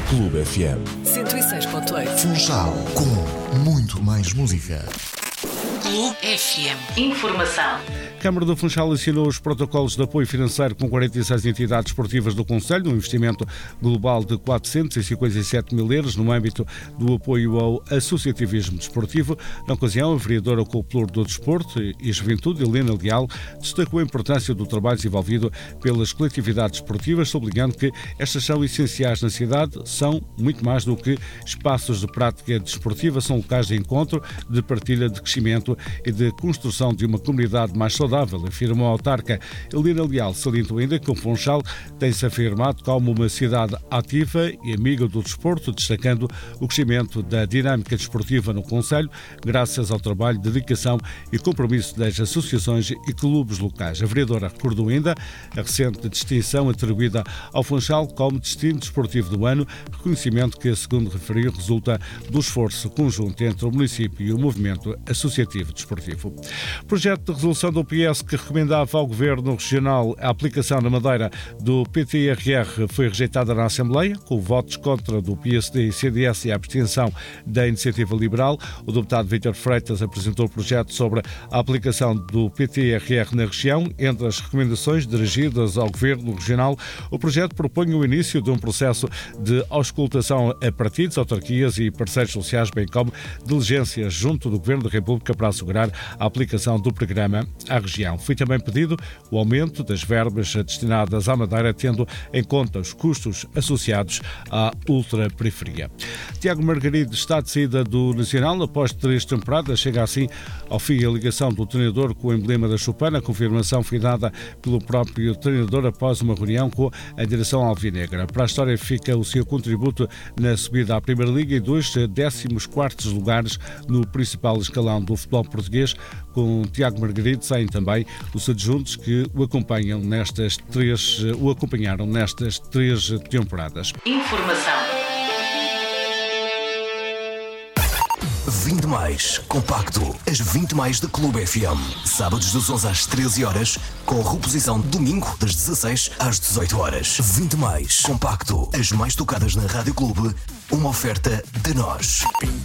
Clube FM 106.8. Funchal, com muito mais música. Clube FM. Informação. A Câmara do Funchal assinou os protocolos de apoio financeiro com 46 entidades esportivas do Concelho, um investimento global de 457 mil euros no âmbito do apoio ao associativismo desportivo. Na ocasião, a vereadora com o Pluro do Desporto e Juventude, Helena Leal, destacou a importância do trabalho desenvolvido pelas coletividades esportivas, sublinhando que estas são essenciais na cidade, são muito mais do que espaços de prática desportiva, são locais de encontro, de partilha, de crescimento e de construção de uma comunidade mais saudável, afirmou a autarca. Helena Leal salientou ainda que o Funchal tem-se afirmado como uma cidade ativa e amiga do desporto, destacando o crescimento da dinâmica desportiva no concelho, graças ao trabalho, dedicação e compromisso das associações e clubes locais. A vereadora recordou ainda a recente distinção atribuída ao Funchal como destino desportivo do ano, reconhecimento que, segundo referiu, resulta do esforço conjunto entre o município e o movimento associativo desportivo. O projeto de resolução do PS que recomendava ao Governo Regional a aplicação na Madeira do PTRR foi rejeitada na Assembleia, com votos contra do PSD e CDS e a abstenção da Iniciativa Liberal. O deputado Vítor Freitas apresentou o projeto sobre a aplicação do PTRR na região. Entre as recomendações dirigidas ao Governo Regional, o projeto propõe o início de um processo de auscultação a partidos, autarquias e parceiros sociais, bem como diligências junto do Governo da República para assegurar a aplicação do programa à região. Foi também pedido o aumento das verbas destinadas à Madeira, tendo em conta os custos associados à ultraperiferia. Tiago Margarido está de saída do Nacional após 3 temporadas. Chega assim ao fim a ligação do treinador com o emblema da Chupana. A confirmação foi dada pelo próprio treinador após uma reunião com a direção alvinegra. Para a história fica o seu contributo na subida à Primeira Liga e 2 14º lugares no principal escalão do futebol português. Com Tiago Margarido saem também os adjuntos que o acompanharam nestas 3 temporadas. Informação. 20 mais compacto, as 20 mais da Clube FM. Sábados das 11 às 13 horas, com reposição domingo das 16 às 18 horas. 20 mais compacto, as mais tocadas na Rádio Clube, uma oferta de nós.